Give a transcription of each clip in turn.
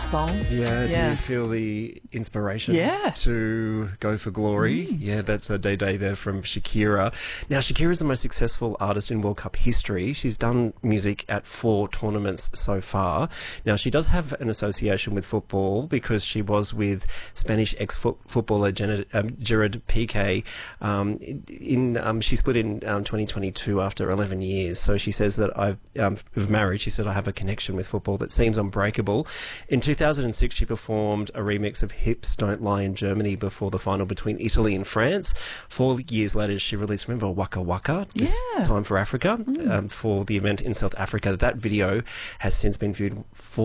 song. Yeah, do you feel the inspiration to go for glory? Yeah, that's a day there from Shakira. Now, Shakira is the most successful artist in World Cup history. She's done music at 4 tournaments so far. Now, she does have an association with football because she was with Spanish ex-footballer Gerard Piqué. She split in 2022 after 11 years. So she says that of marriage, she said, I have a connection with football that seems unbreakable. In 2006, she performed a remix of Hips Don't Lie in Germany before the final between Italy and France. 4 years later, she released, remember, Waka Waka, This Time for Africa, for the event in South Africa. That video has since been viewed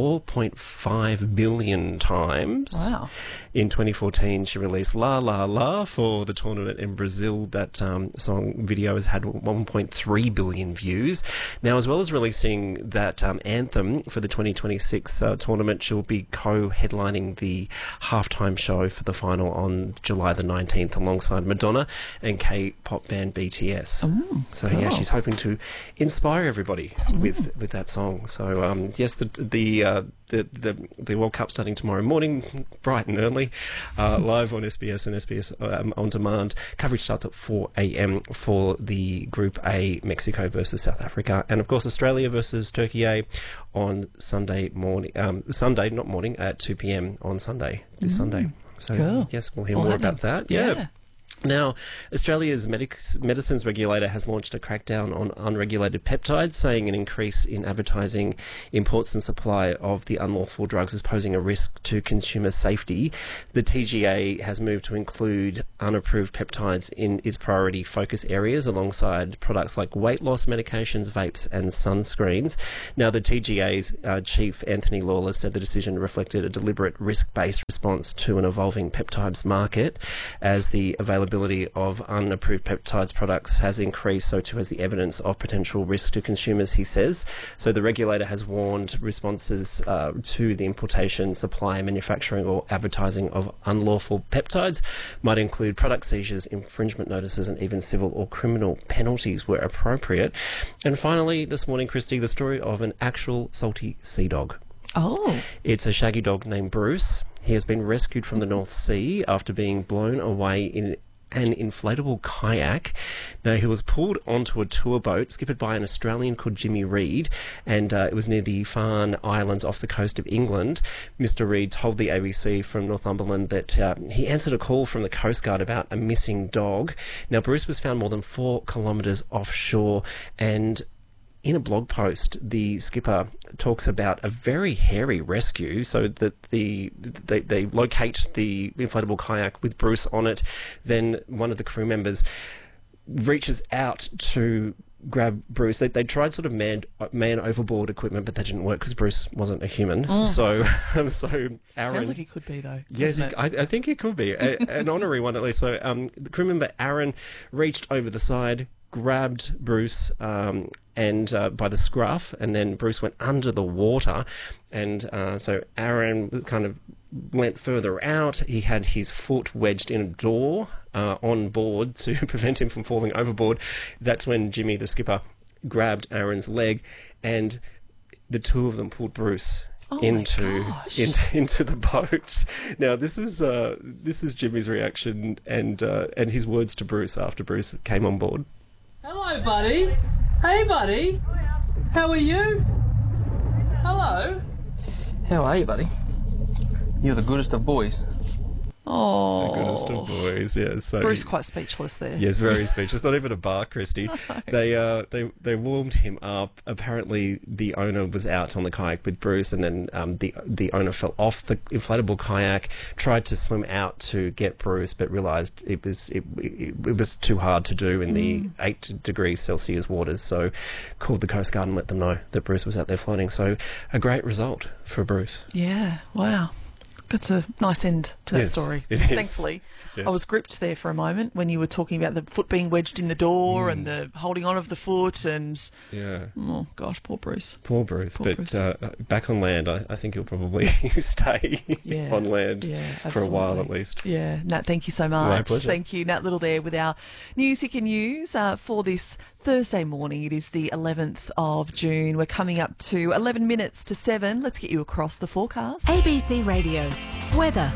4.5 billion times. Wow. In 2014, she released La La La for the tournament in Brazil. That song video has had 1.3 billion views. Now, as well as releasing that anthem for the 2026 tournament, she'll be co-headlining the halftime show for the final on July the 19th alongside Madonna and K-pop band BTS. So cool. yeah, she's hoping to inspire everybody with that song. So yes, the World Cup starting tomorrow morning, bright and early, live on SBS and SBS On Demand. Coverage starts at 4 a.m. for the Group A, Mexico versus South Africa, and of course Australia versus Turkey A on Sunday morning. Sunday, not morning, at 2 p.m. on Sunday, this Sunday. So cool. Yes, we'll hear more about that. Yeah. Now, Australia's medicines regulator has launched a crackdown on unregulated peptides, saying an increase in advertising, imports and supply of the unlawful drugs is posing a risk to consumer safety. The TGA has moved to include unapproved peptides in its priority focus areas alongside products like weight loss medications, vapes and sunscreens. Now, the TGA's chief, Anthony Lawless, said the decision reflected a deliberate risk-based response to an evolving peptides market. As the availability of unapproved peptides products has increased, so too has the evidence of potential risk to consumers, he says. So the regulator has warned responses to the importation, supply, manufacturing or advertising of unlawful peptides might include product seizures, infringement notices and even civil or criminal penalties where appropriate. And finally, this morning, Christy, the story of an actual salty sea dog. Oh. It's a shaggy dog named Bruce. He has been rescued from the North Sea after being blown away in an inflatable kayak. Now, he was pulled onto a tour boat skippered by an Australian called Jimmy Reed, and it was near the Farne Islands off the coast of England. Mr. Reed told the ABC from Northumberland that he answered a call from the Coast Guard about a missing dog. Now, Bruce was found more than 4 kilometres offshore, and in a blog post, the skipper talks about a very hairy rescue, so that they locate the inflatable kayak with Bruce on it. Then one of the crew members reaches out to grab Bruce. They tried sort of man overboard equipment, but that didn't work because Bruce wasn't a human. So Aaron... Sounds like he could be, though. Yes, I think he could be. An honorary one, at least. So the crew member, Aaron, reached over the side, grabbed Bruce and by the scruff, and then Bruce went under the water, and so Aaron kind of went further out. He had his foot wedged in a door on board to prevent him from falling overboard. That's when Jimmy, the skipper, grabbed Aaron's leg, and the two of them pulled Bruce into the boat. Now, this is Jimmy's reaction and his words to Bruce after Bruce came on board. Hello, buddy. Hey, buddy. How are you? Hello. How are you, buddy? You're the goodest of boys. Oh, the goodest of boys. Yeah, so Bruce quite speechless there. Yes, very speechless. Not even a bark, Christy. No. They warmed him up. Apparently, the owner was out on the kayak with Bruce, and then the owner fell off the inflatable kayak, tried to swim out to get Bruce, but realised it was too hard to do in the 8 degrees Celsius waters. So, called the Coast Guard and let them know that Bruce was out there floating. So, a great result for Bruce. Yeah. Wow. That's a nice end to that story. It is. Thankfully. Yes. I was gripped there for a moment when you were talking about the foot being wedged in the door and the holding on of the foot and... Yeah. Oh, gosh, poor Bruce. Poor Bruce. Back on land, I think he'll probably stay on land for a while at least. Yeah. Nat, thank you so much. My pleasure. Thank you, Nat Little there with our News You Can Use for this Thursday morning. It is the 11th of June. We're coming up to 11 minutes to 7. Let's get you across the forecast. ABC Radio. Weather.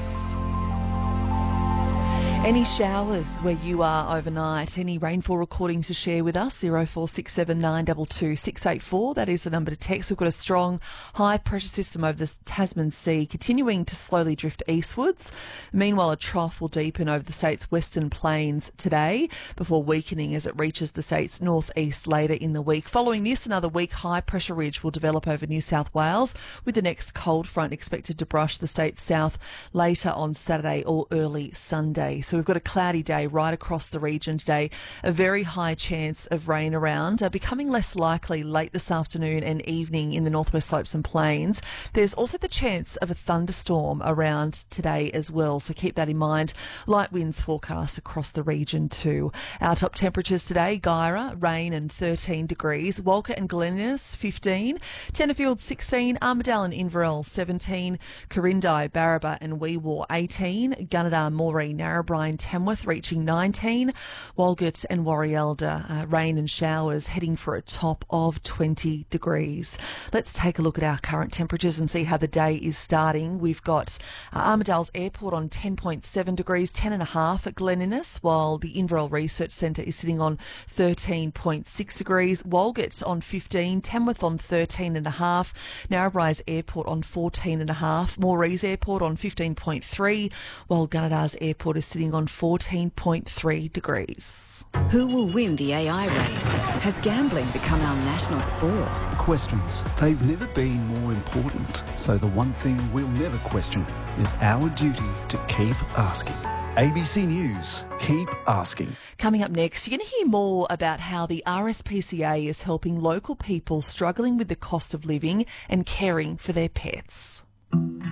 Any showers where you are overnight? Any rainfall recordings to share with us? 0467 922 684. That is the number to text. We've got a strong high pressure system over the Tasman Sea continuing to slowly drift eastwards. Meanwhile, a trough will deepen over the state's western plains today before weakening as it reaches the state's northeast later in the week. Following this, another weak high pressure ridge will develop over New South Wales, with the next cold front expected to brush the state south later on Saturday or early Sunday. So we've got a cloudy day right across the region today. A very high chance of rain around, becoming less likely late this afternoon and evening in the northwest slopes and plains. There's also the chance of a thunderstorm around today as well, so keep that in mind. Light winds forecast across the region too. Our top temperatures today: Guyra, rain and 13 degrees. Walker and Glen Innes, 15. Tenterfield, 16. Armidale and Inverell, 17. Corindai, Barraba and Wee Waa, 18. Gunnedah, Moree, Narrabri, Tamworth reaching 19. Walgett and Warialda, rain and showers heading for a top of 20 degrees. Let's take a look at our current temperatures and see how the day is starting. We've got Armidale's Airport on 10.7 degrees, 10.5 at Glen Innes, while the Inverell Research Centre is sitting on 13.6 degrees. Walgett on 15, Tamworth on 13.5, Narrabri's Airport on 14.5, Moree's Airport on 15.3, while Gunnedah's Airport is sitting on 14.3 degrees. Who will win the AI race? Has gambling become our national sport? Questions. They've never been more important. So the one thing we'll never question is our duty to keep asking. ABC News, keep asking. Coming up next, you're going to hear more about how the RSPCA is helping local people struggling with the cost of living and caring for their pets.